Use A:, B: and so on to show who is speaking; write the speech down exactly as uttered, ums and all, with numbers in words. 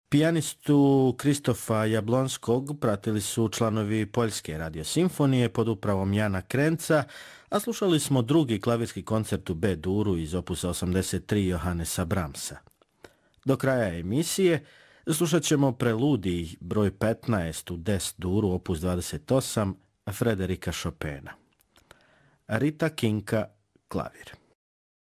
A: Pijanistu Kristofa Jablonskog pratili su članovi Poljske radiosimfonije pod upravom Jana Krenca, a slušali smo drugi klavirski koncert u B-duru iz opusa osamdeset tri Johannesa Brahmsa. Do kraja emisije slušat ćemo preludij broj petnaest u Des-duru opus dvadeset osam Frederika Chopina. Rita Kinka, klavir.